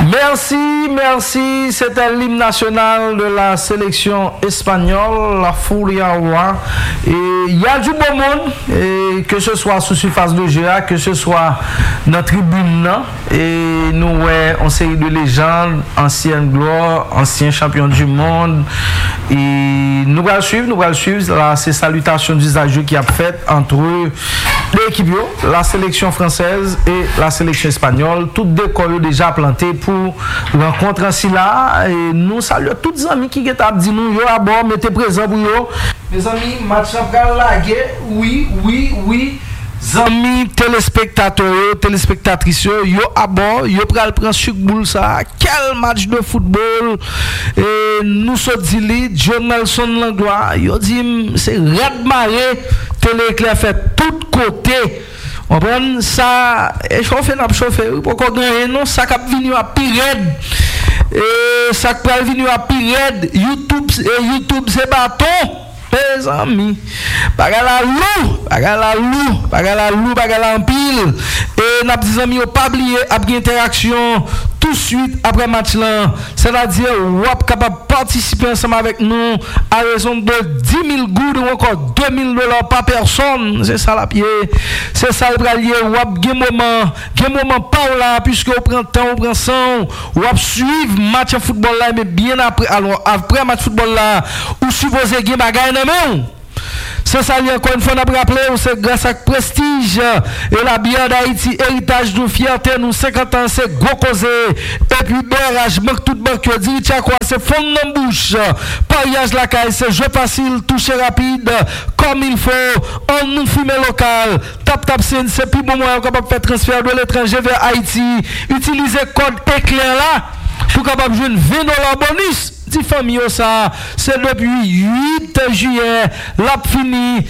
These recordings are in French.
Merci. C'était l'hymne national de la sélection espagnole, la Furia Roi. Et il y a du bon monde, et que ce soit sous surface de jeu, que ce soit dans la tribune, et nous, on série de légendes, anciennes gloires, anciens champions du monde. Et nous allons suivre là, ces salutations d'usage qui a fait entre l'équipe, la sélection française et la sélection espagnole. Toutes deux corps déjà plantés pour rencontrer ainsi là. Et nous saluons tous les amis qui ont dit nous, yo à bord, mettez présent pour eux. Mes amis, match après la guerre, oui. Amis téléspectateurs, téléspectatrices, yo à bord, yo pral prendre sucre boule ça. Quel match de football! Et nous sommes dit, John Nelson Langlois, yo dit c'est red marée, télé-éclair fait tout côté. On prend ça, et chauffer, pour qu'on gagne, non, ça cap venu à pire. Et ça cap venu à pire. YouTube c'est bâton. Les amis, bagala en pile. Et n'a dit amis, pas oublier après interaction tout de suite après match là. C'est-à-dire ou capable participer ensemble avec nous à raison de 10 000 gouttes ou encore 2 000 $ par personne. C'est ça la pied. C'est ça le bralier. Ou moment pas là puisque on prend temps, on prend son. Ou suivre match de football là mais bien après. Alors après match football là, ou supposé game bagaille non mais c'est ça, encore une fois, on a rappelé, c'est grâce à Prestige et la bière d'Haïti, héritage de fierté, nous 50 ans, c'est gros causé. Et puis, barrage, manque tout banque, dit, tiens quoi, c'est fond dans bouche. Pariage la caille, c'est jeu facile, toucher rapide, comme il faut. On nous fume local. Tap, c'est plus bon moyen capable de faire transfert de l'étranger vers Haïti. Utilisez code éclair là pour capable de jouer $20 bonus. Ti famille ça, c'est depuis 8 juillet, la fini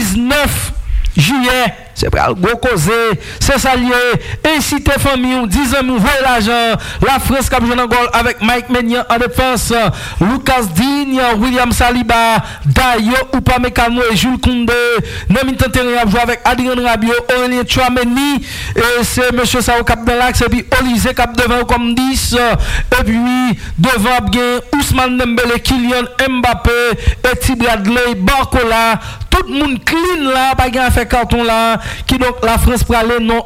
19 juillet. C'est pas le gros causé, c'est ça lié. Inciter famille, 10 ans, voyez l'argent. La France cap joué en goal avec Mike Maignan en défense. Lucas Digne, William Saliba, Dayo Upamecano et Jules Koundé. Nami Tanteré a joué avec Adrien Rabiot, Aurélien Chouameni. Et c'est monsieur Sao cap dans l'axe. Et puis Olysée cap devant comme 10. Et puis devant bien Ousmane Dembélé, Kylian Mbappé, et Bradley, Barcola. Tout le monde clean là, pas gain fait carton là. Qui donc la France pour aller non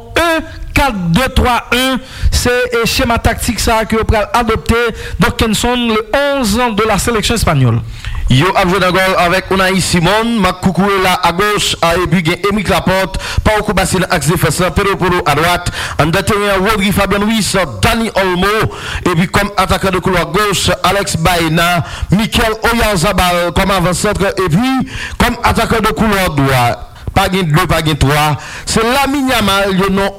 1-4-2-3-1, c'est un schéma tactique ça que vous pouvez adopter donc Kenson le 11 ans de la sélection espagnole. Yo a joué d'accord avec Unai Simon, Makoukou là à gauche, et puis Émeric Laporte, Pau Koubassi dans l'axe défenseur, Pedro Porro à droite, en déterminant Rodri Fabien Ruiz, Dani Olmo, et puis comme attaquant de couloir gauche, Alex Baena, Mikel Oyarzabal comme avant-centre, et puis comme attaquant de couloir droit. Pas gain 2, pas gain 3. C'est Lamine Yamal, le nom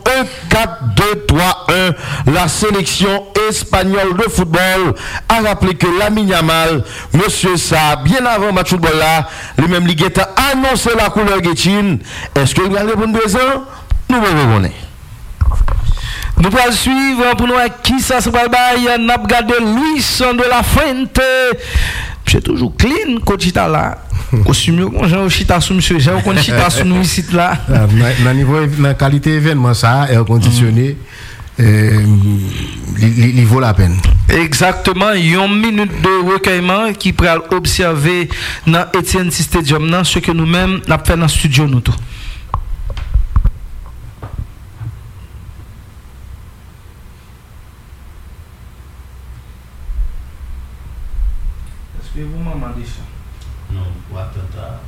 1-4-2-3-1. La sélection espagnole de football a rappelé que Lamine Yamal, monsieur ça, bien avant le match de football là, le même ligue a annoncé la couleur Guetine. Est-ce qu'il y a les bonnes raisons? Nous allons voir. Nous allons suivre pour nous qui ça se va bailler. Nous allons regarder Luis de la Fuente. C'est toujours clean, Cochita là. Costume, j'ai chita sous monsieur, j'ai un chita sous nous ici là. Dans niveau la qualité événement ça, air conditionné, il vaut la peine. Exactement, il y a une minute de recueillement qui pourrait observer dans Etienne Stadium, dans ce que nous-mêmes avons fait dans le studio nous tout. Est-ce que vous m'avez dit ça? Non, pour attendre.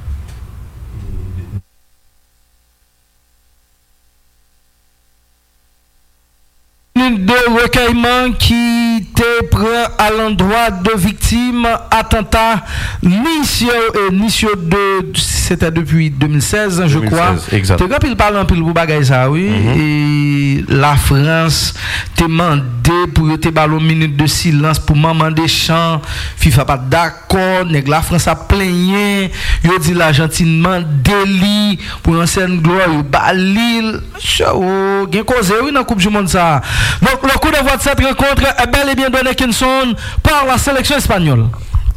De recueillement qui te prend à l'endroit de victimes attentat Nicio de c'était depuis 2016 je crois. Exact. Te rappelle parler un peu de bagay ça oui et la France te demandé pour te ballon minute de silence pour maman des champs FIFA pas d'accord nèg la France a plaigné yo dit l'Argentine délit pour ancienne gloire balil show gen cause oui dans coupe du monde ça. Donc le coup d'envoi de cette rencontre est bel et bien donné Kinson par la sélection espagnole.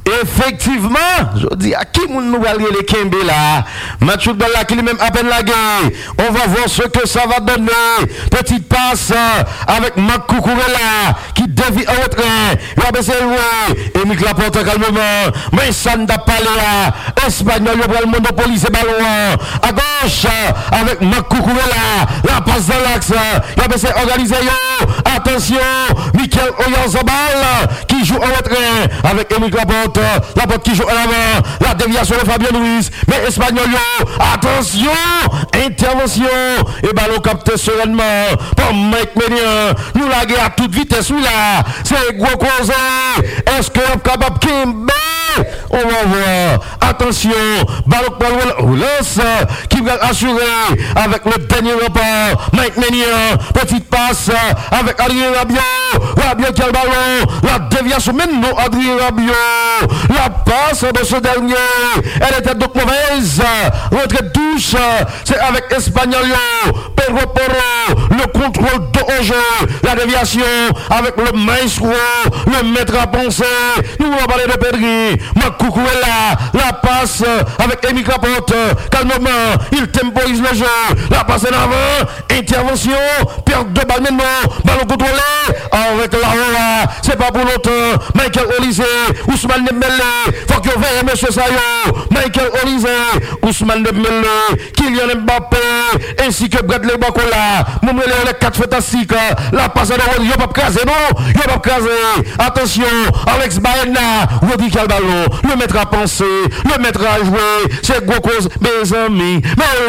Effectivement, je dis à qui nous va les Kembe là. Match football là qui lui même à peine la guerre. On va voir ce que ça va donner. Petite passe avec Marc Cucurella qui dévie en retrait. Il va baisser le Émile Laporte calmement. Mais ça n'a pas l'air. Espagnol, il va le monopoliser ballon à gauche avec Marc Cucurella. La passe dans l'axe. Il va baisser organisé. Attention, Michael Oyarzabal qui joue en retrait avec Émile Laporte. Laporte qui joue en avant. La déviation de Fabien Ruiz. Mais Espagnol, attention, intervention. Et ballon capté sereinement par Mike Ménien. Nous la guerre à toute vitesse, oui là. C'est gros cause. Est-ce que est capable Kimbe? On va voir. Attention, ballon lance qui va assurer avec le dernier report. Mike Ménien, petite passe avec Adrien Rabiot. Rabiot qui a le ballon. La déviation maintenant Adrien Rabiot. La passe de ce dernier, elle était donc mauvaise. Rentrée de touche, c'est avec Espagnol. Pedro Porro, le contrôle de jeu. La déviation avec le maestro, le maître à penser. Nous allons parler de Pedri. Makukuela, la passe avec Émile Laporte. Calmement, il temporise le jeu. La passe en avant, intervention, perte de balle maintenant, ballon contrôlé avec la Rola. C'est pas pour longtemps. Michael Olise, Ousmane Dembélé, faut que vous veillez monsieur Sayo. Michael Olise, Ousmane Dembélé, Kylian Mbappé, ainsi que Bradley Bakola. Moumele les 4 fantastiques. La passe en avant, il n'y a pas crasé, non? Il n'y a pas crasé. Attention, Alex Baena, Rodi Calbalo, le maître à penser, le maître à jouer. C'est gros cause, mes amis,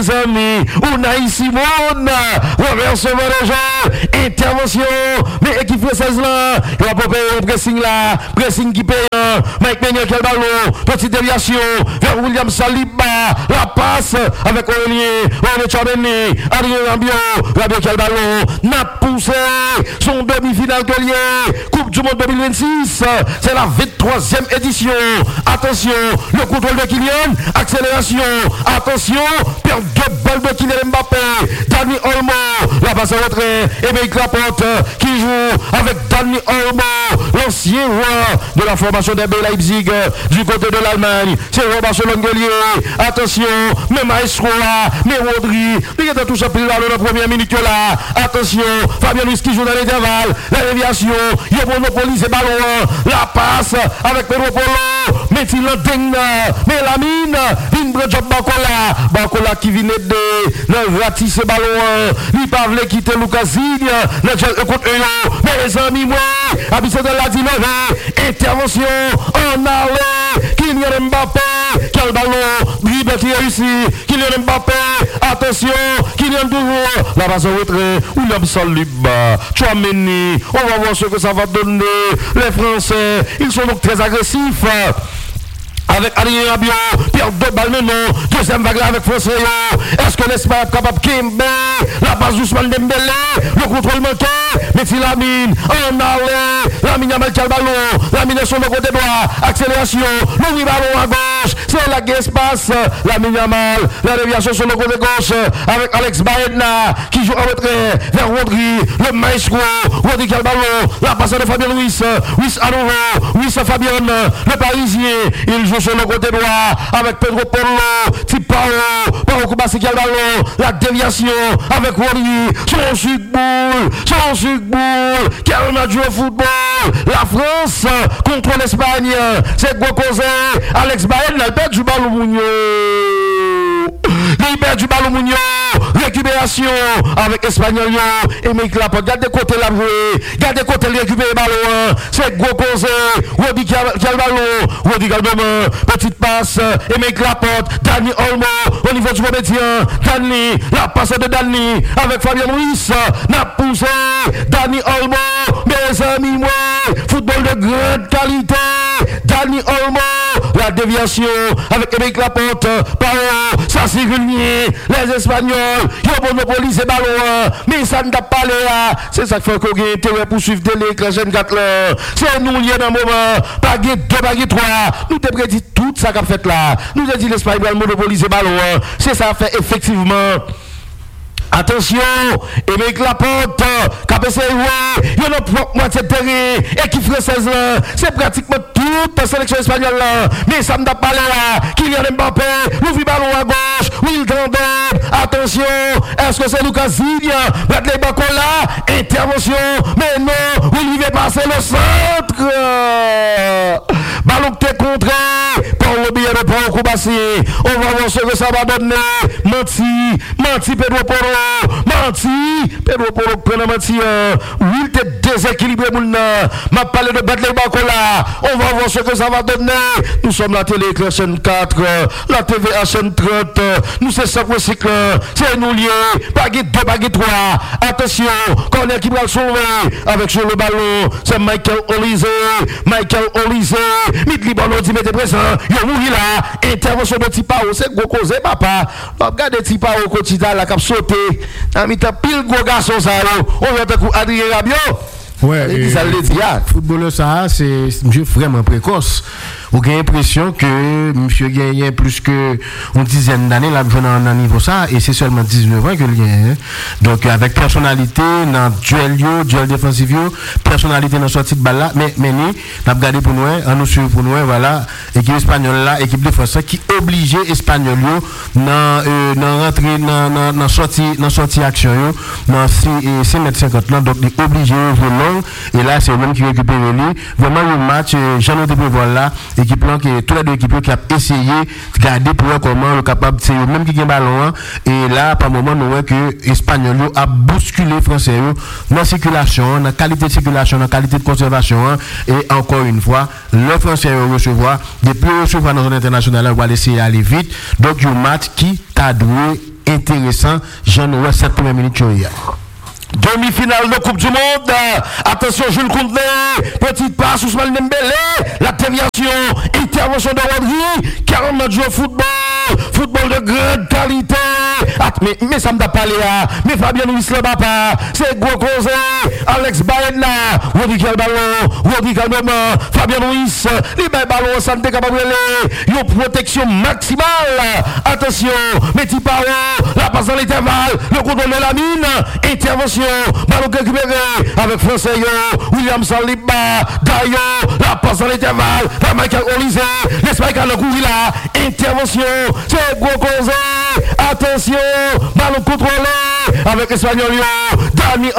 Unai Simon, reverse le jeu, intervention, mais équipe française là, il va pas payer un pressing là, pressing qui paye. Mike Ménien qui a le ballon, petite déviation vers William Saliba, la passe avec Aurélien Chardonnay, Adrien Rabiot qui a le ballon, n'a poussé son demi-finale de lien, Coupe du Monde 2026, c'est la 23e édition. Attention, le contrôle de Kylian, accélération, attention, perte de balle de Kylian Mbappé, Dani Olmo, la passe en retrait, Émile Laporte qui joue avec Dani Olmo, l'ancien roi de la formation d'RB Leipzig du côté de l'Allemagne. C'est Robert Chelongelier. Attention, mais Maestro là, mais Rodri, il était tout simplement dans la première minute là. Attention, Fabien Ruiz qui joue dans l'intervalle, la déviation, il monopolise ballon, la passe avec Pedro Porro, met-il le ding, mais la mine, libre job Bakola qui vient de ratisser ballon, il pas voulu quitter Lucasigne, le contre mais les amis, moi, habitué de la dimanche, intervention en arrêt, Kylian Mbappé, quel ballon, dribble qui réussit, Kylian Mbappé, attention, Kylian toujours, la base au retrait, William Saliba, Chouameni, on va voir ce que ça va donner, les Français, ils sont donc très agressifs. Avec Adrien Rabiot, perte de balle maintenant, deuxième vague avec Français. Est-ce que l'Espagne est capable Kimbe, la base d'Ousmane Dembélé, le contrôle manqué, mais si la mine, en arrêt, la mine a mal le ballon, la mine est sur le côté droit, accélération, l'ouvre ballon à gauche, c'est la guerre espace, la mine a mal, la déviation sur le côté gauche, avec Alex Baena, qui joue en retrait, vers Rodri, le maestro, Rodri qui a le ballon, la passe de Fabien Ruiz, Ruiz à nouveau, Ruiz à Fabien, le Parisien, il joue sur le côté droit avec Pedro Porro, Tipao, Paro Koubassi qui a le ballon, la déviation avec Rodri, son sucboule, quel match au football, la France contre l'Espagne, c'est quoi causé, Alex Baen, il perd du ballon Mounion. Il perd du ballon Mounion, récupération avec Espagnol, et Mike Laporte, garde côté la jouer, garde côté le récupérer le ballon, c'est gros causé, Rodri qui a le ballon, Rodri Galdemain, petite passe, et Mike Laporte, Dani Olmo, au niveau du comédien, Dani, la passe de Dani, avec Fabien Ruiz, n'a poussé, Dani Olmo, mes amis, moi, football de grande qualité, Dani Olmo, la déviation avec Émile Laporte, Paro, ça c'est réuni, les Espagnols, ils ont monopolisé le ballon, mais ça ne t'a pas l'air, c'est ça qui fait qu'on a intérêt pour suivre les jeunes 4 heures, c'est nous liés dans un moment, pas 2, pas 3, nous t'avons prédit tout ça qu'a fait là, nous avons dit l'Espagne va monopoliser le ballon, c'est ça fait effectivement. Attention, Émeric Laporte, KPC, il y a une moitié de terrain, équipe française là, c'est pratiquement toute la sélection espagnole là, mais ça ne doit pas là, Kylian Mbappé, ouvre ballon à gauche, Will Grandin, attention, est-ce que c'est Lucas Zigna, Bradley Bacola, intervention, mais non, Olivier passe le centre, ballon qui est contré, par le billet de Paul Koubassi, on va voir ce que ça va donner, Menti, Pedro Porro prend Menti, oui, t'es déséquilibré, m'a parlé de Bradley Bacola, on va voir ce que ça va donner, nous sommes la télé chaîne 4, la TVA chaîne 30, nous c'est ça cycle, c'est nous liés, baguette 2, baguette 3, attention, corner qui va le sauver, avec sur le ballon, c'est Michael Olise, Mitli Ballon dit mettez présent, il mourir là, intervention de Tipao, c'est gros cause, papa, regardez Tipao, quotidien, la cap sauté, a mis ta pile gros garçon ça, on va te coup Adrien Rabiot. Ouais, footballeur ça, c'est un jeu vraiment précoce. On a l'impression que monsieur gagne plus que une dizaine d'années là joué dans un niveau ça et c'est seulement 19 ans que il gagne. Donc avec personnalité dans duel défensif personnalité dans sortie de balle là mais ni n'a regardé pour nous on nous suit pour nous voilà équipe espagnole là équipe de France qui obligé espagnol dans rentrer dans sortie action dans 6m50 là donc obligé long et là c'est eux même qui récupère lui vraiment le match Jean de prévoir là équipe là qui tous les deux équipes qui a essayé de garder pour comment le capable c'est même qui gagne ballon et là par moment nous voit que espagnol a bousculé français dans circulation dans qualité de circulation dans qualité de conservation et encore une fois le français recevoir depuis recevoir dans zone internationale on va laisser aller vite donc un match qui t'a doué intéressant Jean-Noël cette première minute hier. Demi-finale de Coupe du Monde. Attention, Jules Koundé. Petite passe, Ousmane Dembélé. La déviation. Intervention de Rodri. 40 matchs de football. Football de grande qualité. Mais ça me t'a parlé là. Mais Fabien Ruiz le papa. C'est gros causé. Alex Baena. Rodri quel ballon. Rodri quel moment. Fabien Ruiz. Les ballons, ça ne t'est capable de une protection maximale. Attention. Metipao. La passe dans l'intervalle. Le contrôle de la mine. Intervention. Ballon récupéré avec Français William Saliba Dayo la passe dans l'intervalle la Michael Olise l'Espagnol le courir là intervention c'est gros causé attention ballon contrôlé avec l'Espagnol Dani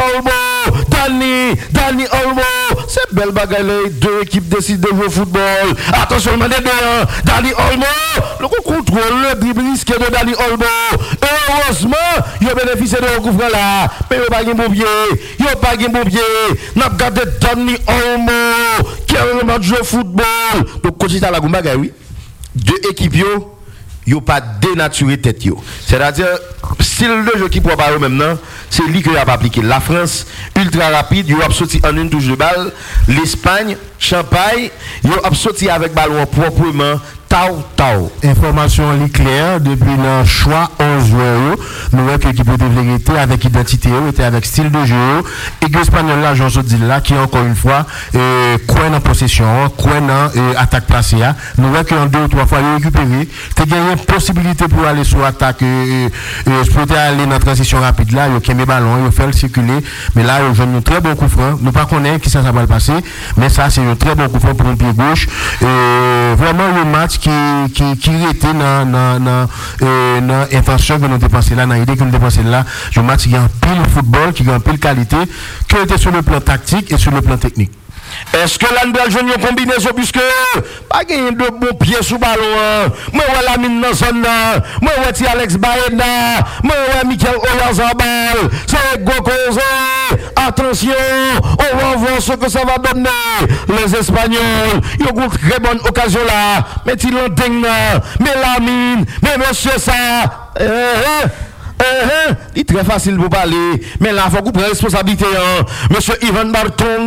Olmo c'est belle bagaille les deux équipes décident de jouer au football attention le mandé de Dani Olmo le contrôle le dribble risqué de Dani Olmo heureusement il a bénéficié de recouvrement là mais il n'y a pas de bon pied. N'a pas gardé Dani Olmo qui a un match de football. Donc, quand tu as la Goumba, oui, deux équipes, ils n'ont pas dénaturé tête. C'est-à-dire, style de jeu qui pourra parler maintenant, c'est lui qui a pas appliqué. La France, ultra rapide, ils ont sorti en une touche de balle. L'Espagne, Champagne, ils ont sorti avec ballon proprement. Tao. Information claire depuis le choix 11 joueurs. Nous voyons que l'équipe de vérité avec identité, était avec style de jeu. Et que l'Espagnol là, Jean Sodil là, qui encore une fois, croit en possession, croit en attaque placée. Nous voyons qu'en 2 ou 3 fois, il a récupéré. Tu as gagné une possibilité pour aller sur attaque, pour aller dans la transition rapide là, il a mis ballon, il a fait le circuler. Mais là, il a joué un très bon coup franc. Nous ne connaissons pas qui ça va le passer. Mais ça, c'est un très bon coup franc pour un pied gauche. Vraiment, le match qui était dans l'intention que nous dépensons là, dans l'idée que nous dépensons là, un match qui a un pile football, qui a un pile qualité, qui était sur le plan tactique et sur le plan technique. Est-ce que l'André joue une combinaison puisque pas gagné de bons pieds sous ballon. Moi la mine dans zone là. Moi ouais Alex Baena. Moi ouais Michael Oyarzabal. C'est gros causé. Attention, on va voir ce que ça va donner. Les Espagnols, ils ont une très bonne occasion là. Mais ils l'ont dingue là. Mais la mine, mais monsieur ça. Il est très facile pour parler, mais là, il faut qu'on prenne responsabilité. Monsieur Ivan Barton,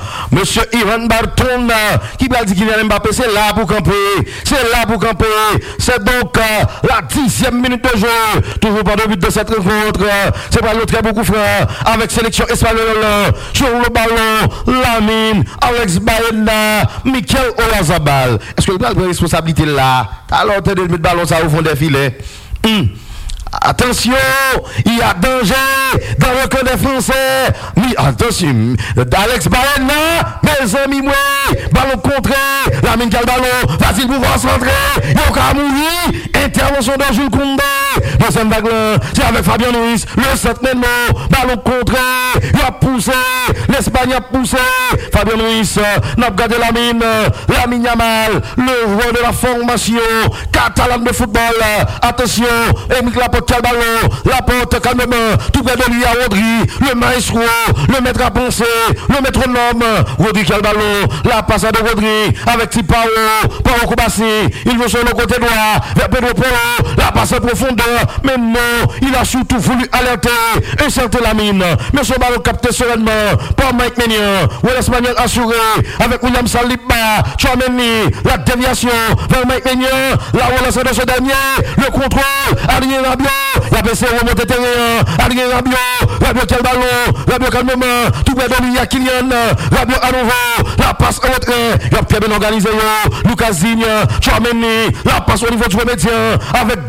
qui va dire qu'il vient Mbappé, c'est là pour camper. C'est donc la 10e minute de jeu. Toujours pas de but de cette rencontre. C'est pas le très beaucoup frère. Avec sélection espagnole, sur le ballon, Lamine, Alex Baena, Michael Oyarzabal. Est-ce que il va prendre responsabilité là? Alors, tu as mis le ballon ça au fond des filets. Attention, il y a danger dans le camp des Français. Mais attention, Alex Baena, mes amis, moi, ballon contré, la mine quel ballon, vas-il pouvoir centrer, Yoka Mouri, intervention de Jules Koundé, deuxième vague là, c'est avec Fabien Ruiz, le centre ballon contré, il a poussé, l'Espagne a poussé, Fabien Ruiz, n'a pas gardé la mine Yamal, le roi de la formation catalane de football, attention, Émile Laporte, quel ballon, Laporte calmement, tout près de lui à Rodri, le maestro, le maître à penser, le métronome, Rodri quel ballon, la passe de Rodri, avec Tipao, Pao Koubassi, il veut sur le côté droit, vers Pedro Porro, la passe en profondeur, mais non, il a surtout voulu alerter, incerter la mine, mais ce ballon capté sereinement par Mike Maignan, où l'Espagnol assuré, avec William Saliba, Tchouameni, la déviation vers Mike Maignan, la relance de ce dernier, le contrôle, Adrien Rabiot, la PC remonte terrain, Adrien Rabiot quel ballon, Rabiot calmement, tout près de lui, il y a Kylian, Rabiot à nouveau, la passe en retrait, il y a très bien organisé, Lucas Digne, Tchouameni, la passe au niveau du médecin, avec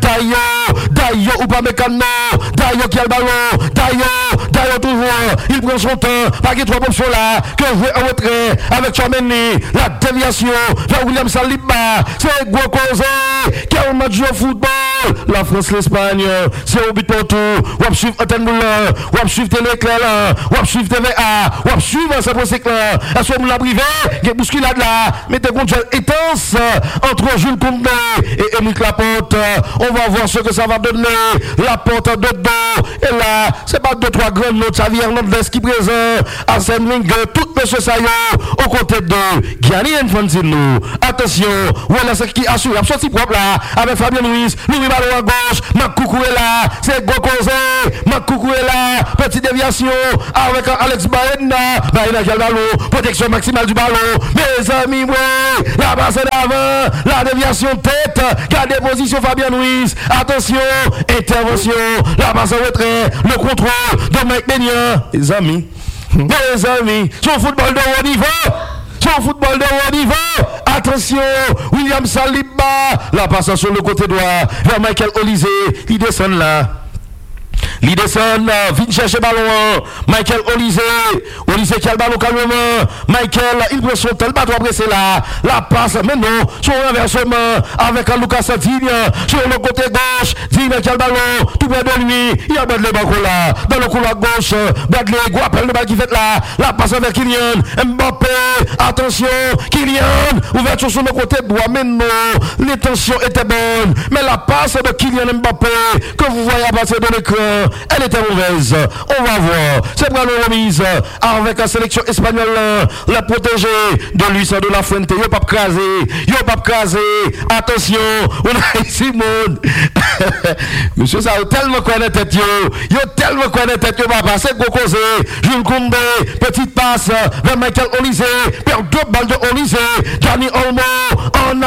Dayo ou pas Mécano, Dayo qui a le ballon, Dayo toujours, il prend son temps, pas qu'il y ait trois options là, que jouer en retrait, avec Tchouameni, la déviation, vers William Saliba, c'est Guacoze, quel match de football, la France, l'Espagne, c'est au but pour tout, on va suivre Antenne Boulin, on va suivre Téléclair là, on va suivre TVA, on va suivre ce procès là, est-ce qu'on l'a privé, il y a bousculade là, mettez contre intense entre Jules Koundé et Émile Laporte, on va voir ce que ça va donner, Laporte dedans, et là, c'est pas 2-3 grandes notes, Xavi Hernandez qui présente, Arsène Wenger, tout monsieur Sayo, aux côtés de Gianni Infantino, attention, voilà ce qui assure, un sorti propre là, avec Fabien Ruiz, Louis ballon à gauche, Makoukou est là, c'est Gokoze, Makoukou est là, petite déviation, avec Alex Baena quel ballon, protection maximale du ballon, mes amis, ouais, la passe d'avant, la déviation tête, garde position Fabien Ruiz, attention, intervention, la passe en retrait, le contrôle de Mike Maignan, mes amis, son football de haut niveau. Son football de haut niveau. Attention, William Saliba. La passe sur le côté droit vers Michael Olise. Il descend là. Il descend, vient chercher ballon. Michael Olise qui a le ballon calmement. Michael, il prend son temps, le ballon pressé là. La passe, mais non, son renversement avec Lucas Digne sur le côté gauche. Digne qui a le ballon, tout près de lui. Il y a Bradley Bako là, dans le couloir gauche. Bradley, appelle le ballon qui fait là. La passe avec Kylian Mbappé. Attention, Kylian, ouverture sur le côté droit, mais non, l'intention était bonne. Mais la passe de Kylian Mbappé, que vous voyez à partir de l'écran, elle était mauvaise. On va voir. C'est pour la remise avec la sélection espagnole. La protéger de Luis de la Fuente. Yo pas craser. Attention. On a ici monde. Monsieur, ça a tellement connu tête. Yo tellement connu tête. Papa, c'est Gokoze. Jules Koundé. Petite passe vers Michael Olise. Perd 2 balles de Olise. Dani Olmo. En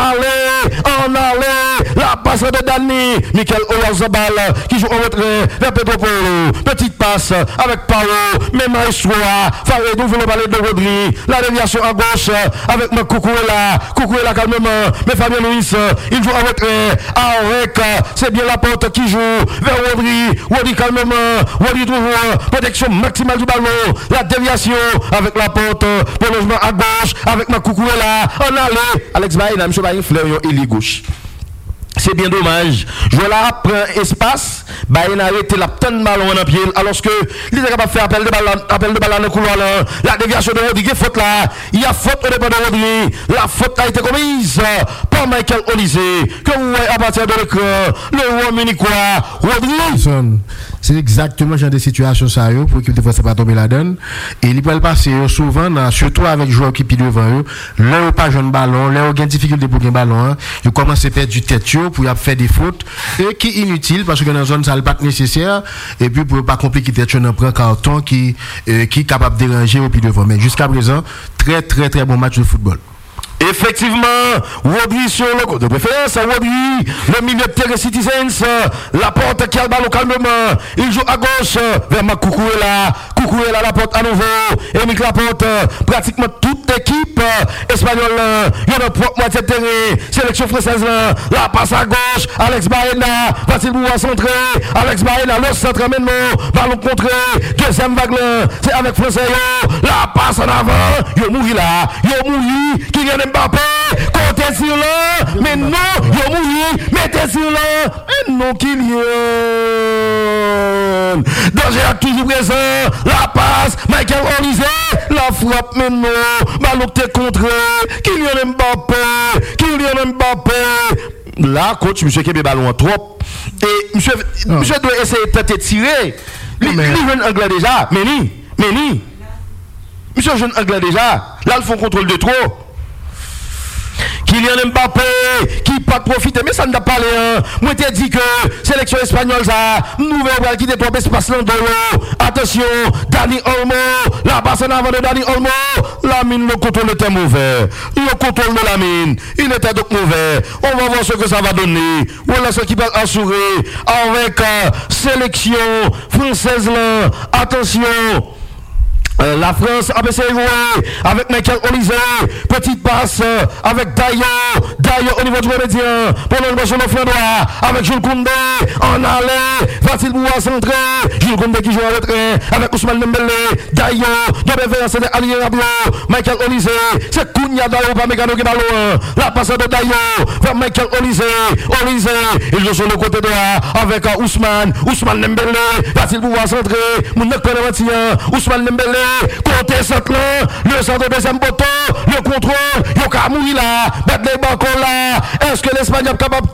allée. La passe de Dani. Michael Oyarzabal qui joue en retrait vers Pedro Porro. Petite passe avec Pao. Mais Maestro. Farid ouvre le balai de Rodri. La déviation à gauche avec Cucurella calmement. Mais Fabien Ruiz, il joue en retrait. Avec, c'est bien Laporte qui joue vers Rodri calmement. Rodri toujours. Protection maximale du ballon. La déviation avec Laporte. Prolongement à gauche avec Cucurella. En allée. Alex Baena, M. Baena, fleur, il est gauche. C'est bien dommage. Jola prend espace, il a arrêté la tonne de ballon en pied, alors que il est capable de faire appel de ballon dans le couloir là. La déviation de Rodri, faute là. Il y a faute au départ de Rodri. La faute a été commise par Michael Olise. Que vous voyez à partir de l'écran, le roi munichois, Rodri. C'est exactement genre de situation ça pour que des fois ça pas tomber la donne. Et il peut le passer souvent, surtout avec joueurs qui pillent devant eux. Là, pas jeune ballon, là, il y a une difficulté pour gagner ballon. Il commence à perdre du tête pour faire des fautes et qui est inutile parce que dans la zone ça n'est pas nécessaire et puis pour pas compliquer tête on prend carton qui est capable de déranger au pied devant. Mais jusqu'à présent, très bon match de football. Effectivement, Rodri sur le côté de préférence, Rodri, le milieu de terrain Citizens, la porte qui a le ballon calmement, il joue à gauche vers Makoukouela, la porte à nouveau, Émile Laporte, pratiquement toute l'équipe espagnole, il y a une propre moitié de terrain, sélection française, la passe à gauche, Alex Baena, va-t-il pouvoir centrer, Alex Baena, le centre maintenant, ballon contré, deuxième vague là, c'est avec Français, la passe en avant, yo mouri là, yo mouri, Kylian Mbappé, côté sur là, mais non, yo mouri, mettez sur là, mais non Kylian, danger a toujours présent, la passe, Michael Olise, la frappe maintenant, ballon t'es contré, Kylian Mbappé, là coach, monsieur Kébé ballon en trop, et monsieur doit essayer de tirer, lui jeune anglais déjà, Meni, monsieur jeune anglais déjà, là ils font contrôle de trop. Kylian Mbappé qui pas profiter, mais ça ne t'a pas l'air. Moi t'ai dit que sélection espagnole ça, nouvelle qui développe espace là dans l'eau. Attention, Dani Olmo, la passe en avant de Dani Olmo, la mine le contrôle était mauvais. Le contrôle de la mine, il était donc mauvais. On va voir ce que ça va donner. Voilà ce qui va assurer avec sélection française là. Attention. La France a essayé de jouer avec Michael Olise, petite passe avec Dayo au niveau du méridien, pour le sur le flanc droit, avec Jules Koundé, en allée, va-t-il pouvoir centrer, Jules Koundé qui joue à retrait, avec Ousmane Dembélé, Dayo, de vers c'est Alié Rabiot, Michael Olise, c'est Kounia Dayo, pas Mécano qui est dans l'eau, la passe de Dayo, vers Michael Olise, il joue sur le côté droit, avec Ousmane Dembélé, va-t-il pouvoir centrer, Mounek Pénématien, Ousmane Dembélé, côté centre là, le centre de deuxième bouton, le contrôle, Yoka Moui là, battre les bacons là, est-ce que l'Espagne est capable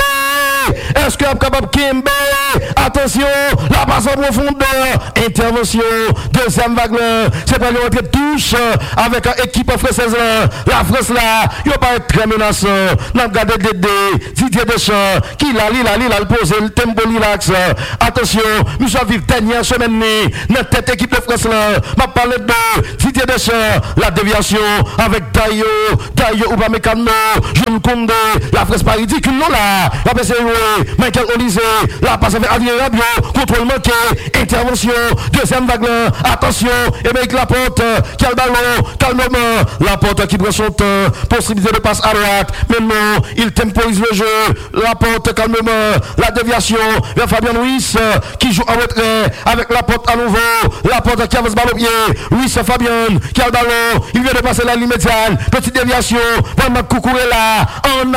Kimbe? Attention, la passe en profondeur, intervention, deuxième vague là, c'est pas une entrée de touche, avec l'équipe française là, la France là, il va pas être très menaçant, n'a regardé Didier Deschamps, qui l'a le posé, le tempo relax, attention, nous avons vu dernière semaine, notre tête équipe de France là, m'a parlé de Didier Deschamps, la déviation avec Dayo Upamecano, Jules Koundé, la France pas ridicule non là, la passe Michael Olise, la passe avec Adrien Rabiot, contrôle manqué, intervention, deuxième vague là, attention, Émeric Laporte, qui a le ballon, calmement, Laporte qui prend son temps, possibilité de passe à droite, maintenant il temporise le jeu, Laporte calmement, la déviation vers Fabien Ruiz, qui joue en retrait, avec Laporte à nouveau, Laporte qui avance ballon pied, Ruiz Fabien, qui a le ballon, il vient de passer la ligne médiane, petite déviation, vers Makoukouela, en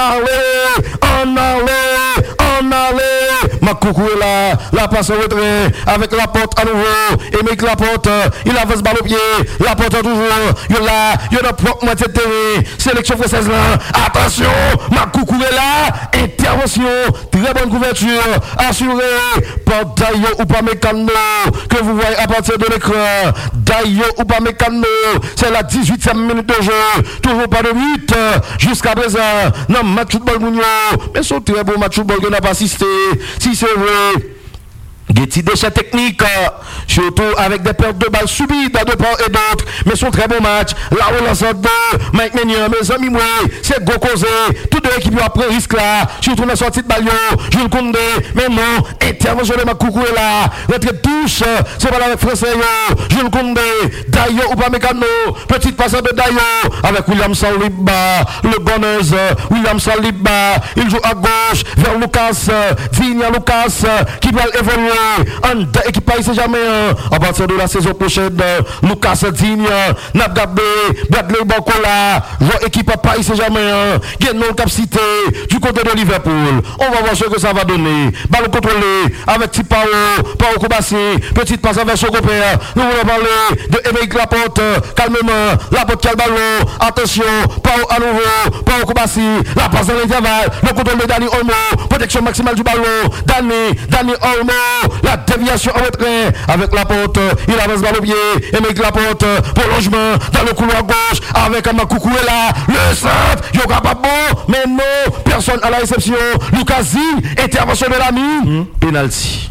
allée, Makoukouela, la passe en retrait, avec Laporte à nouveau, Émeric Laporte, il avance ballon pied, Laporte toujours, il y a une propre moitié de terrain, sélection française là, attention, Makoukouela, intervention, très bonne couverture, assurée par Dayo Upamecano, que vous voyez à partir de l'écran, Dayo Upamecano, c'est la 18e minute de jeu, toujours pas de but, jusqu'à présent, non, match football Mounio, mais c'est un très beau match football qu'on n'a pas assisté, si c'est vrai. Des petits déchets techniques, surtout avec des pertes de balles subies de part et d'autre. Mais son très beau match. La relance de Mike Meunier, mes amis, moi, c'est go causé. Toutes les équipes ont pris risque là. Surtout dans la sortie de ballon. Jules Koundé, mais non, intervention de Makoukouela. Rentrée de touche, c'est pas avec Français. Jules Koundé, Dayo Upamecano. Petite passe de Dayo avec William Saliba. Le gonneuse, William Saliba. Il joue à gauche vers Lucas, Vigna Lucas, qui va évoluer. En équipe Paris Saint-Germain à partir de la saison prochaine, Lucas Digne, Nabgabé, Bradley Bakola, joueur équipe Paris Saint-Germain, Guénon Capcité du côté de Liverpool. On va voir ce que ça va donner. Ballon contrôlé avec Tipao, Pao Koubassi, petite passe avec son repère. Nous voulons parler de Émeric Laporte, calmement, Laporte qui a le ballon, attention, Pao à nouveau, Pao Koubassi, la passe dans l'intervalle, le contrôle de Dani Olmo, protection maximale du ballon, Dani Olmo. La déviation en retrait avec Laporte, il avance dans le pied, Émeric Laporte, prolongement dans le couloir gauche avec Makoukouela, le centre, Yoga Babo, mais non, personne à la réception, Lucas Zine, intervention de la mine, penalty.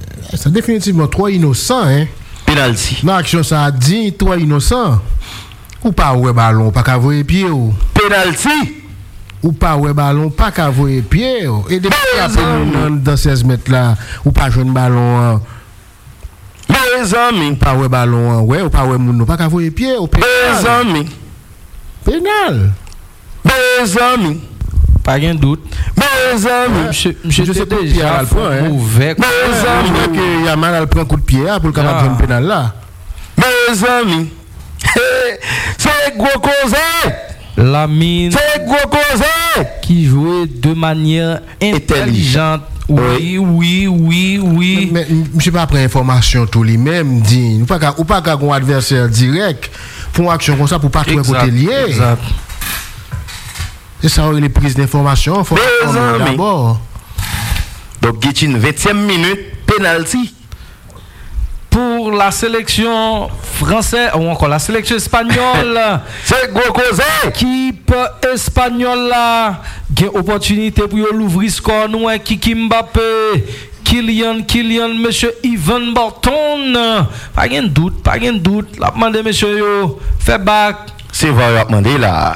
C'est définitivement 3 innocents, hein. Penalty. Dans l'action, ça a dit 3 innocents. Ou pas ouais ballon, pas qu'à voyer pied ou. Penalty. Ou pas ouais ballon, pas qu'à voyer pied ou. Et depuis dans 16 mètres là, ou pas jouer ballon. Mes amis. Pas ouais ballon, ouais, ou pas ouais moun, pas qu'à voyer pied ou. Mes amis. Pénal. Mes amis. Pas de doute. Mes amis. Je sais déjà mauvais. Mes amis. Que Yamal prend un coup de pied pour le capable de pénal là. Mes amis. C'est gros cause. Lamine. C'est gros cause. Qui jouait de manière intelligente. Oui. Mais je sais pas après information tout lui-même dit. Ou pas qu'un adversaire direct pour une action comme ça pour pas tout côté lié. Exact. C'est ça les prises d'information d'abord. Donc Getchin 20e minute penalty. Pour la sélection française ou encore la sélection espagnole. C'est gros cause. L'équipe espagnole là, a une opportunité pour l'ouvrir score nous Kiki Mbappé, Kylian, monsieur Ivan Barton. Pas de doute. La demande monsieur yo, fait back. C'est vrai demander là.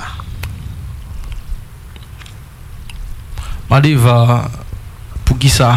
Mandi va pour qui ça?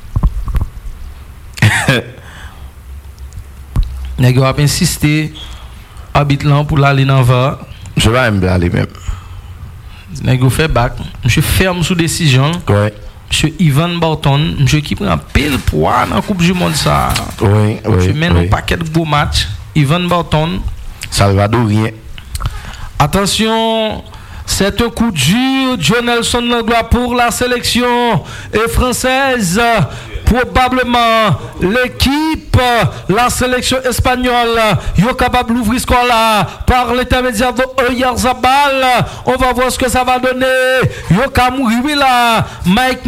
Nèg a insisté habite là pour l'aller dans va. Je vais même aller même. Nèg fait back. Monsieur ferme sous décision. Ouais. Monsieur Ivan Barton, monsieur qui prend pile poids dans la Coupe du Monde ça. Oui. Je mène un paquet de beaux matchs. Ivan Barton. Salvadorien. Attention, c'est un coup dur. Jonelson Langlois pour la sélection française. Probablement l'équipe, la sélection espagnole, est capable d'ouvrir ce score là par l'intermédiaire de Oyarzabal. On va voir ce que ça va donner. Yokamuri là, Mike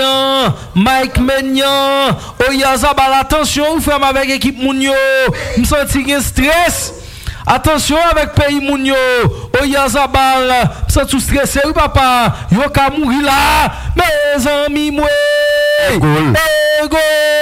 Maignan, Oyarzabal. Attention, vous fermez avec l'équipe Mounio. Je me sens un stress. Attention avec pays Mounio, Oyarzabal, ça tout stressé, oui papa, Yokamuri là, mes amis moi. Goal. Goal.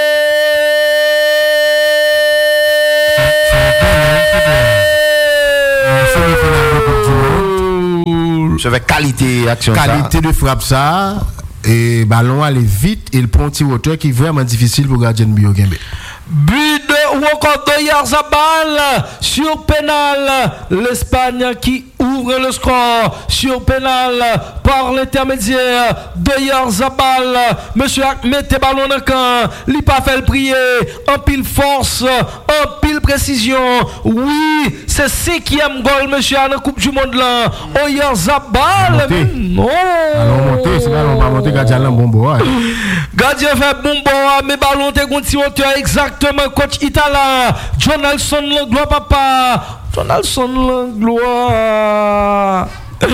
Je vais qualité action qualité de frappe ça et ballon aller vite et le prend petit hauteur qui est vraiment difficile pour gardien Bio Gembe. But de Oyarzabal sur pénal. L'Espagne qui ouvre le score sur pénal par l'intermédiaire d'Oyarzabal. Monsieur mettez ballon dans le camp. Il pas fait le prier. En pile force, en pile précision. Oui, c'est 5e goal, monsieur, à la Coupe du Monde là. Oyarzabal. Non. Allons monter, c'est ballon pas monter, gardien là bon bois. Gardien fait bon bois, mais ballon te gonti hauteur exactement. Coach Itala, Jonelson Langlois papa. Jonelson Langlois.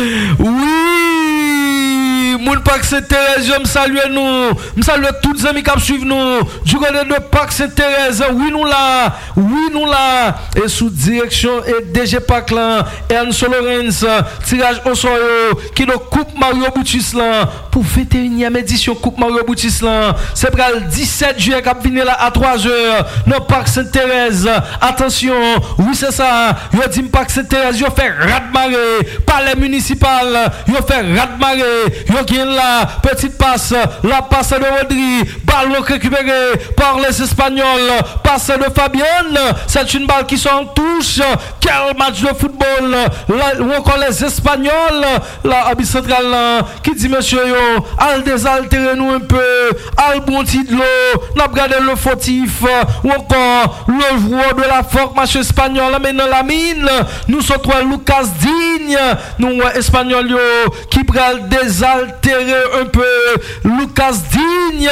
Oui, mon Parc Sainte-Thérèse, je me salue nous. Je salue tous les amis qui suivent nous. Du côté de Parc Sainte-Thérèse, oui nous là. Et sous direction et DG Parc là, Ernst Lorenz, tirage au sort qui de Coupe Mario Boutis là pour 21e édition Coupe Mario Boutis là. C'est pour le 17 juillet qui venir là à 3h dans Parc Sainte-Thérèse. Attention, oui c'est ça. Yo dit Parc Sainte-Thérèse, yo fait rat-marée par les municipal, yo fait rat-marée, yo gagne là, petite passe, la passe de Rodri, ballon récupéré par les Espagnols, passe de Fabienne, c'est une balle qui s'en touche. Quel match de football là, ou encore les Espagnols, la habit central là, qui dit monsieur yo, al désaltérer nous un peu, al bon titre l'eau, n'a regardé le fautif, ou encore le joueur de la formation espagnole, maintenant la mine, nous sommes Lucas Digne, nous Espagnol yo, qui pral désaltérer un peu Lucas Digne.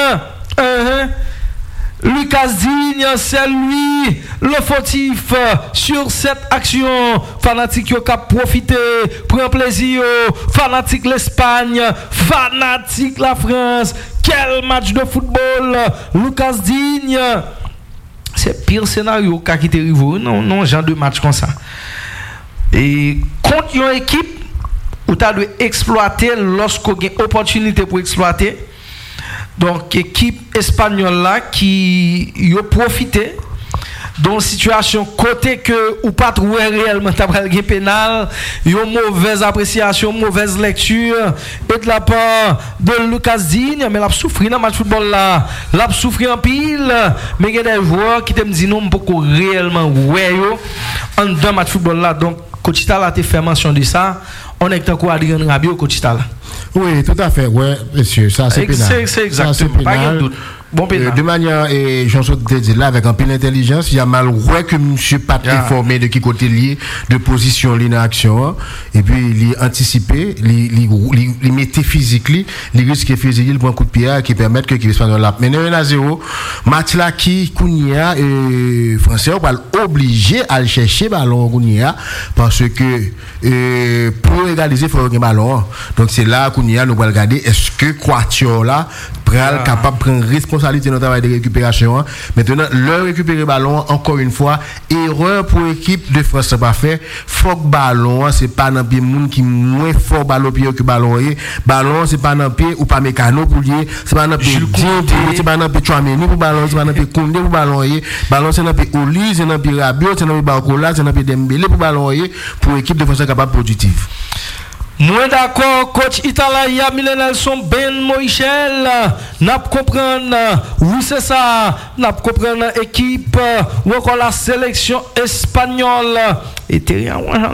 Lucas Digne, c'est lui le fautif sur cette action. Fanatique yo qui a profité, prend plaisir. Fanatique l'Espagne, fanatique la France. Quel match de football, Lucas Digne. C'est pire scénario qu'a quitté Rivo. Non, genre de match comme ça. Et contre une équipe où tu as dû exploiter lorsqu'on a une opportunité pour exploiter. Donc, équipe espagnole là qui a profité dans situation côté que ou pas trouver réellement t'as gagné pénal, une mauvaise appréciation, mauvaise lecture et de la part de Lucas Digne, mais l'a souffrir dans match football là, l'a souffrir en pile, mais il y a des joueurs qui te dit non beaucoup réellement ouais yo en dans match football là, donc coach Tala a fait mention de ça. On est encore Adrien Rabiot coach Tala. Oui, tout à fait, ouais, monsieur, ça c'est pénal. C'est exactement, pas de doute. Bon de manière, et Jean-Claude te dit là, avec un peu d'intelligence, il y a mal ouais que monsieur pas informé de qui côté lié, de position, l'inaction, et puis il anticipé, il mettait physique, il risque physique, il prend un coup de pied qui permet que qu'il soit dans la. Mais 1-0, match là qui, Kounia, Français, on va obligé à chercher ballon Kounia, parce que, pour égaliser, il faut un ballon. Donc c'est là, Kounia, nous allons regarder, est-ce que Quatuor là, capable de prendre responsabilité dans le travail de récupération. Maintenant, leur récupérer ballon, encore une fois, erreur pour l'équipe de France pas fait. Faut que ballon, c'est pas dans pied moun qui moins fort ballon pied que ballon est. Ballon, c'est pas dans pied ou pas mécano pour lier, c'est pas dans pied c'est pas dans pied Chouameni pour ballon, c'est pas dans pied Koundé pour ballon est. Ballon c'est dans pied Oli, c'est dans pied Rabiot, c'est dans pied Barcola, c'est dans pied Dembélé pour ballon est pour l'équipe de France capable productive. Moi d'accord, coach Italaya Nelson Ben Moïchel, n'a pas comprendre, oui c'est ça, n'a pas comprendre l'équipe, ou encore la sélection espagnole, et t'es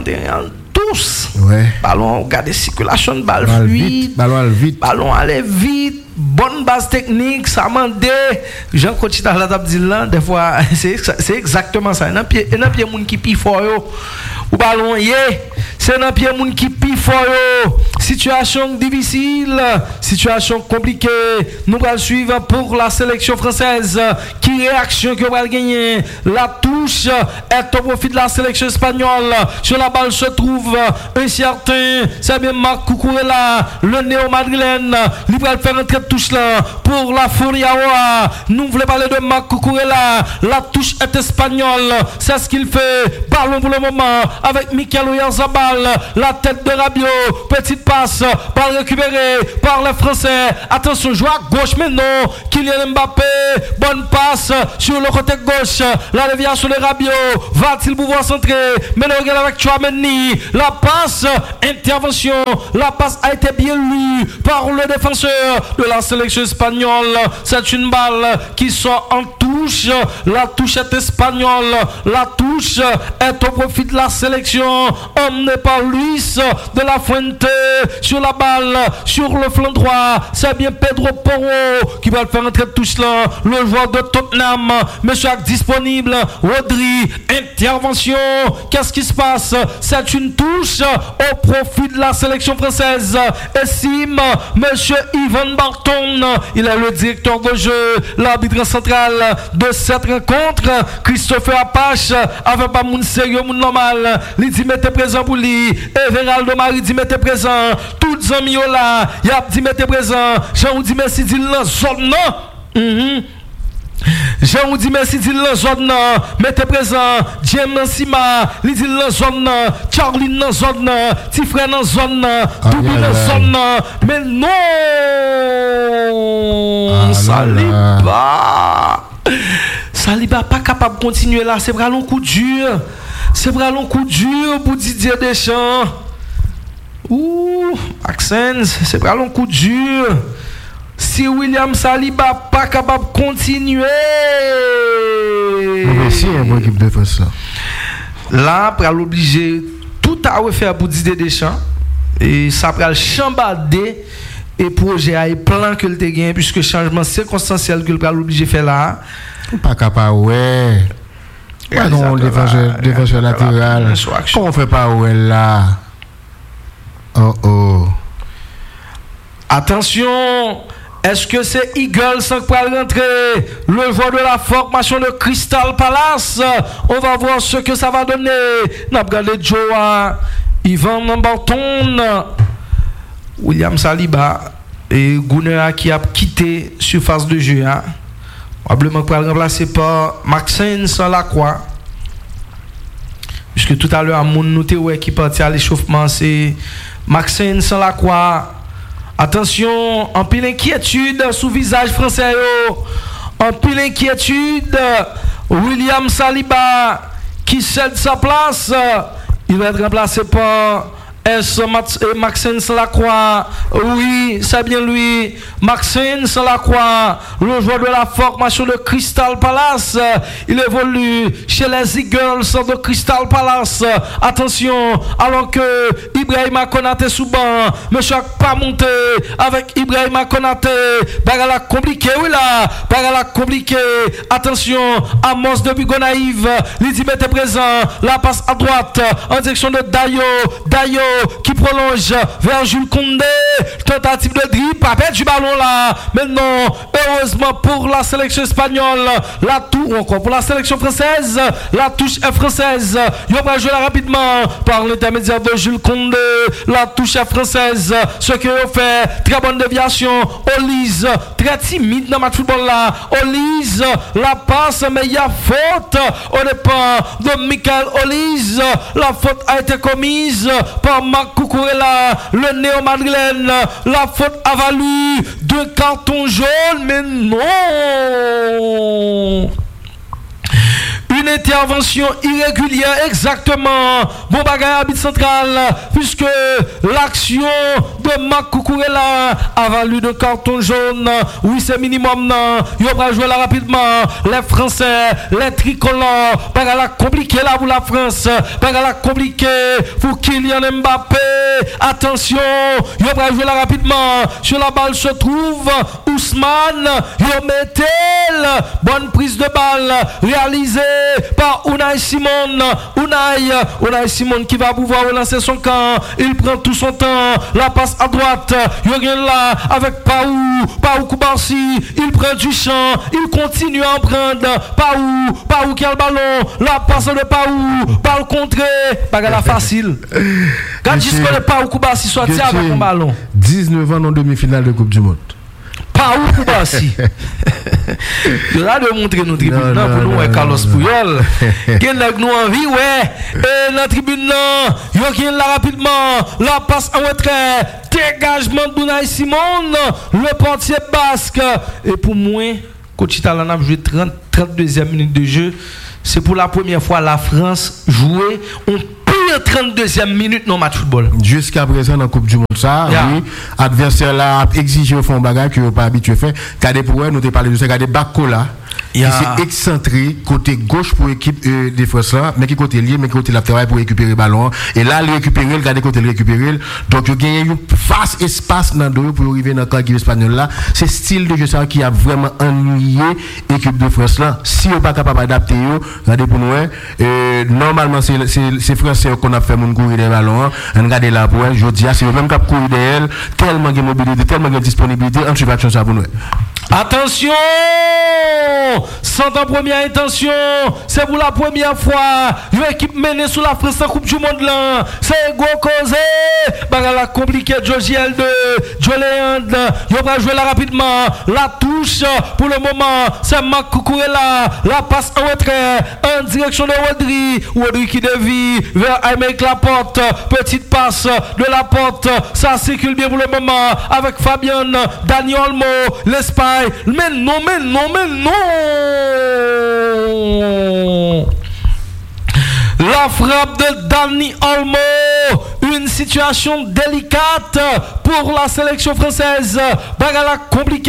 tous, ouais. Ballon, regardez circulation, balle fluide, ballon allait vite, bonne base technique, ça m'a dit, Jean-Coach Italaya t'a dit là, des fois, c'est exactement ça, et un pied moun qui pille fort yo, ou ballon c'est un pied moun qui pille fort yo, situation difficile, situation compliquée, nous allons suivre pour la sélection française, qui réaction que va gagner, la touche est au profit de la sélection espagnole, sur la balle se trouve un certain, c'est bien Marc Cucurella, le néo-madrilène, il va faire entrer touche là pour la Furiaoa, nous voulons parler de Marc Cucurella, la touche est espagnole, c'est ce qu'il fait, ballon pour le moment, avec Mikel Oyarzabal, la tête de Rabiot, petite passe, balle récupérée par les Français, attention, joue à gauche maintenant, Kylian Mbappé, bonne passe sur le côté gauche, la déviation de Rabiot, va-t-il pouvoir centrer, mais le regarde avec Chouameni, la passe, intervention, la passe a été bien lue par le défenseur de la sélection espagnole, c'est une balle qui sort en touche, la touche est espagnole, la touche est au profit de la sélection, emmené par Luis de la Fuente sur la balle, sur le flanc droit, c'est bien Pedro Porro qui va le faire entrer de touche là, le joueur de Tottenham, monsieur disponible, Rodri, intervention, qu'est-ce qui se passe, c'est une touche au profit de la sélection française, estime monsieur Ivan Barton, il est le directeur de jeu, l'arbitre central de cette rencontre, Christopher Apache, avec pas moun sérieux, moun normal, il dit mettez présent pour lui, Everaldo Marie dit mettez présent, toutes les amis là, il a dit mettez présent, Jean dit merci dit la zone non. Jean vous dit merci dit la zone mettez présent James Nansima il dit la zone Charlie dans zone petit frère dans zone Doubi dans zone mais non Saliba pas capable de continuer là, c'est vraiment coup dur pour Didier Deschamps. Maxence, c'est vraiment coup dur. Si William Saliba pas capable de continuer. Merci à mon équipe de France. Là, pour l'obliger tout à refaire pour Didier Deschamps et ça va le chambarder et projet a plan que le te gagne puisque changement circonstanciel que le va l'obliger faire là. Pas capable ouais. Ouais non défenseur latéral. Comment on fait pas ouais là. Oh. Attention. Est-ce que c'est Eagles qui va rentrer le joueur de la formation de Crystal Palace? On va voir ce que ça va donner. N'a regardé Joa, Ivan Barton, William Saliba et Gunnar qui a quitté surface de jeu. Probablement pour le remplacer par Maxence Lacroix. Puisque tout à l'heure, mon noté qui partit à l'échauffement, c'est Maxence Lacroix. Attention, en pile inquiétude sous visage français. En pile inquiétude William Saliba qui cède sa place. Il va être remplacé par Maxence Lacroix. Oui, c'est bien lui. Maxence Lacroix, le joueur de la formation de Crystal Palace. Il évolue chez les Eagles de Crystal Palace. Attention, alors que Ibrahima Konaté sous banc. Monsieur pas monté avec Ibrahima Konaté. Bagala compliqué, oui là. Bagala compliqué. Attention, Amos de Bugonaïve. Lydie était présent. La passe à droite en direction de Dayo. Dayo qui prolonge vers Jules Koundé. Tentative de dribble, pas perdre du ballon là. Maintenant, heureusement pour la sélection espagnole, la touche, ou encore pour la sélection française, la touche est française. Il va jouer là rapidement par l'intermédiaire de Jules Koundé. La touche est française. Ce que vous fait, très bonne déviation. Olise, très timide dans le match football là. Olise, la passe, mais il y a faute au départ de Michael Olise. La faute a été commise par Marc Cucurella, le néo-madrilène. La faute a valu 2 cartons jaunes, mais non. Une intervention irrégulière, exactement. Bon bagage arbitre central, puisque l'action de Marc Cucurella a valu de carton jaune. Oui, c'est minimum. Il va jouer là rapidement. Les Français, les tricolores. Bagage compliqué là pour la France. Bagage compliqué pour Kylian Mbappé. Attention, il va jouer là rapidement. Sur la balle se trouve Ousmane. Il met bonne prise de balle réalisée par Unai Simon. Unai Simon qui va pouvoir relancer son camp. Il prend tout son temps. La passe à droite. Yogen là avec Paou Koubarsi. Il prend du champ. Il continue à en prendre. Paou qui a le ballon. La passe de Paou. Balle contrée. Bagala facile. Quand tu connais Paou Koubarsi sorti avec un ballon. 19 ans en demi-finale de Coupe du Monde. Paou Koubarsi. Il a de montrer nos tribunes pour nous et Carlos Puyol. Quel est nous envie, ouais. Et la tribune, il y a là rapidement. La passe en retrait. Dégagement de Unai Simon. Le portier basque. Et pour moi, Coach Italan a joué 32e minute de jeu. C'est pour la première fois la France jouait. On 32e minute dans le match football. Jusqu'à présent dans la Coupe du Monde, ça, oui, adversaire là a exigé au fond bagage que pas habitué faire. Regardez pour nous t'ai parlé de ça, regardez Bakola. Qui s'est excentré côté gauche pour l'équipe des France là, mais qui côté lié, mais qui côté latéral pour récupérer le ballon. Et là, il récupère, regardez côté le récupérer. Donc, il y a un face espace dans le dos pour arriver dans le camp espagnol là. C'est style de jeu ça qui a vraiment ennuyé l'équipe de France là. Si on n'est pas capable d'adapter, regardez pour nous, normalement, c'est Français qu'on a fait mon courir des ballons. Regardez là pour je dis, c'est le même cap courir d'elle, tellement de mobilité, tellement de disponibilité. En tout cas, ça pour nous. Attention! Sans en première intention, c'est pour la première fois. L'équipe menée sous la France en Coupe du Monde là. C'est gros causé. Bagala compliqué, Jojiel de Joléand. Il va jouer là rapidement. La touche pour le moment, c'est Marc Cucurella. La passe en retrait en direction de Rodri. Rodri qui dévie vers Aymeric Laporte. Petite passe de Laporte. Ça circule bien pour le moment avec Fabien Dani Olmo. L'Espagne. Mais non. La frappe de Dani Olmo. Une situation délicate pour la sélection française. Bagala compliqué.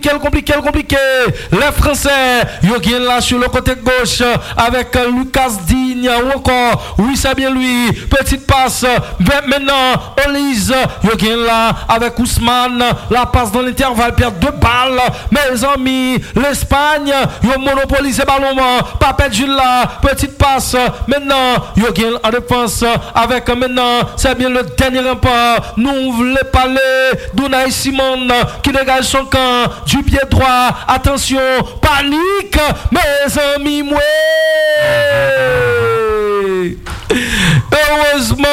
Les Français, Yogi là sur le côté gauche avec Lucas Digne ou encore, oui c'est bien lui. Petite passe, maintenant Olise, Yogi là avec Ousmane. La passe dans l'intervalle, perd 2 balles. Mes amis, l'Espagne, ils monopolisé ballon, pas perdre là. Petite passe, maintenant Yogi en défense avec maintenant. C'est bien le dernier rempart. Nous voulons parler d'Unai Simon qui dégage son camp du pied droit. Attention, panique, mes amis, heureusement,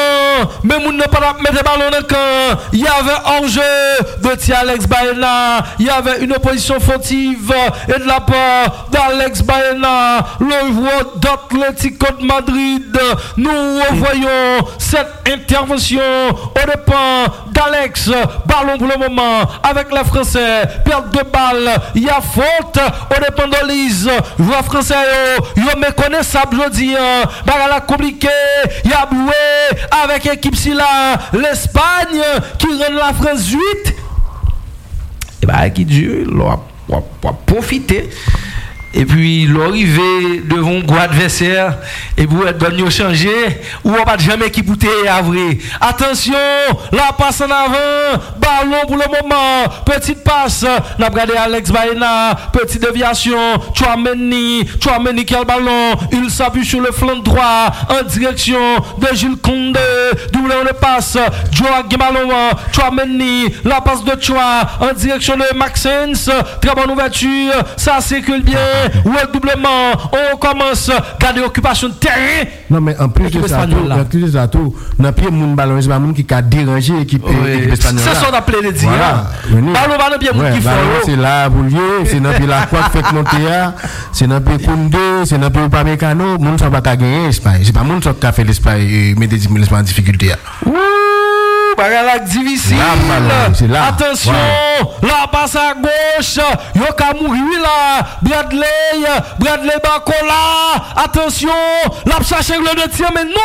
mais moun n'a pas mettre ballon dans le camp. Il y avait hors-jeu de Tia Alex Baena. Il y avait une opposition fautive et de la part d'Alex Baena, le joueur d'Atlético de Madrid. Nous revoyons cette intervention au dépend d'Alex. Ballon pour le moment avec les Français. Perte de balle. Il y a faute au dépend d'Olise. Joueur français, yo méconnaissable, je dis. Bagala compliqué. Il y a boué avec l'équipe si là. L'Espagne qui rend la France 8. Et bah, qui Dieu, va profiter. Et puis, l'arrivée devant un gros adversaire, et vous êtes donné changer, ou on va jamais qui pouter à vrai. Attention, la passe en avant, ballon pour le moment, petite passe, n'a regardé Alex Baena, petite déviation, Chouameni qui a le ballon, il s'appuie sur le flanc droit, en direction de Jules Koundé, double de passe, Joachim ballon, Chouameni, la passe de Choua, en direction de Maxence, très bonne ouverture, ça circule bien. Redoublement, on commence à garder l'occupation de terrain. Non, mais en plus de ça, dans pied moun ballon, c'est pas moun qui a dérangé l'équipe espagnole. C'est ça qu'on appelle les dire. Ballon ballon bien moun qui faut. C'est là pour lieu, c'est dans pied la quoi fait monter, c'est dans pied Koundé, c'est dans pied Upamecano, moun ça pas gagner Espagne. C'est pas moun ça qui a fait l'Espagne mettre l'Espagne en difficulté. Bagala difficile. Là. Attention, la passe à gauche. Yoka mourir là. Bradley Bacola. Attention, la cherche le de tir, mais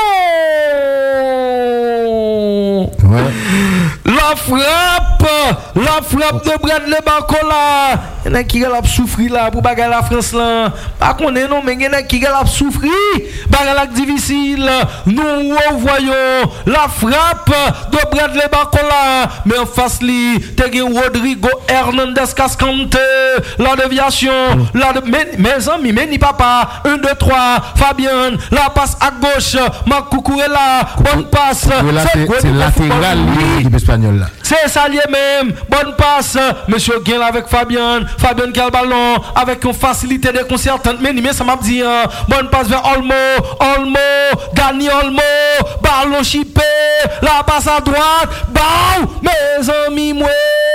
non. Ouais. La frappe de Bradley Bacola. Il y en a qui a souffri là pour bagarre la France là. Pas qu'on est non, mais il y en a qui a souffri. Bagarre difficile. Nous revoyons la frappe de Bradley Bacola. Mais en face li, t'es Rodrigo Hernandez Cascante. La déviation. Mes amis, mais ni papa. 1, 2, 3. Fabien. La passe à gauche. Marc Cucurella. Bonne passe. C'est latéral l'équipe espagnole là. C'est ça lié même. Bonne passe. Monsieur Guin avec Fabien qui a le ballon avec une facilité déconcertante. Mais ça m'a dit bonne passe vers Olmo, Dani Olmo, ballon chippé, la passe à droite, bam, mes amis, moi.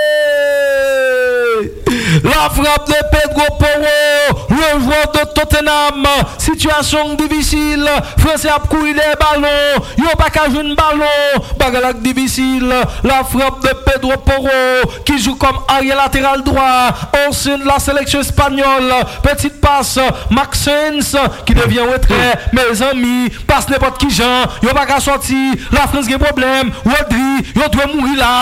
La frappe de Pedro Porro, le joueur de Tottenham. Situation difficile. Français a couru les ballons. Yo pas qu'à jouer un ballon. Bagarre difficile. La frappe de Pedro Porro qui joue comme arrière latéral droit au sein de la sélection espagnole. Petite passe. Maxence qui devient retrait. Mes amis, passe n'importe qui Jean. Yo pas qu'à sortir. La France a un problème. Rodri, yo doit mourir là.